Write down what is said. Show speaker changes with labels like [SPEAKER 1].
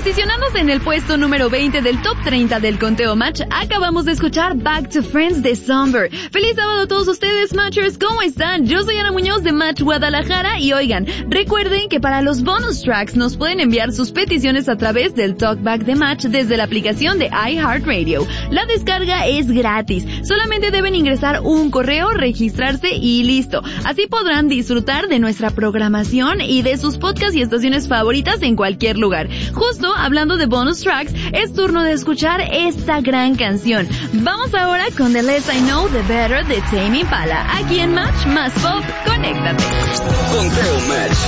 [SPEAKER 1] Posicionándose en el puesto número 20 del top 30 del conteo Match, acabamos de escuchar Back to Friends de Somber. Feliz sábado a todos ustedes, Matchers, ¿cómo están? Yo soy Ana Muñoz de Match Guadalajara y oigan, recuerden que para los bonus tracks nos pueden enviar sus peticiones a través del Talkback de Match desde la aplicación de iHeartRadio. La descarga es gratis, solamente deben ingresar un correo, registrarse y listo. Así podrán disfrutar de nuestra programación y de sus podcasts y estaciones favoritas en cualquier lugar. Justo hablando de bonus tracks, es turno de escuchar esta gran canción. Vamos ahora con The Less I Know, The Better de Tame Impala. Aquí en Match más Pop, conéctate.
[SPEAKER 2] Conteo Match.